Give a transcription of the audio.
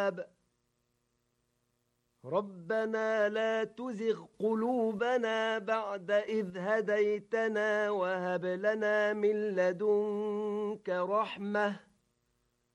ربنا لا تزغ قلوبنا بعد إذ هديتنا وهب لنا من لدنك رحمة